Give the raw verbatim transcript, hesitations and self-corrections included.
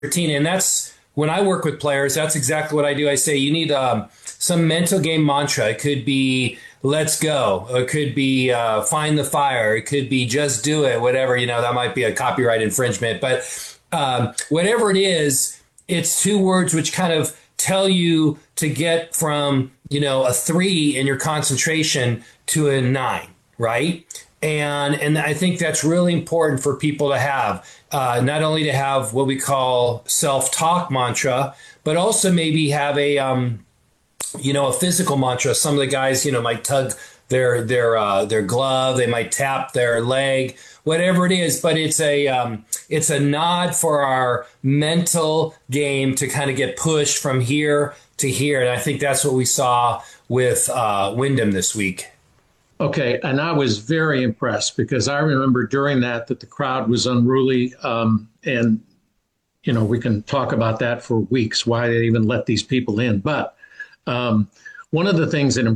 routine. And that's when I work with players, that's exactly what I do. I say you need um, some mental game mantra. It could be let's go. It could be uh, find the fire. It could be just do it, whatever. You know, that might be a copyright infringement. But um, whatever it is, it's two words which kind of tell you to get from, you know, a three in your concentration to a nine, right? And and I think that's really important for people to have, uh, not only to have what we call self-talk mantra, but also maybe have a, um, you know, a physical mantra. Some of the guys, you know, might tug their their uh, their glove, they might tap their leg, whatever it is. But it's a um, it's a nod for our mental game to kind of get pushed from here to here, and I think that's what we saw with uh, Wyndham this week. Okay, and I was very impressed because I remember during that that the crowd was unruly, um, and you know we can talk about that for weeks why they even let these people in. But um, one of the things that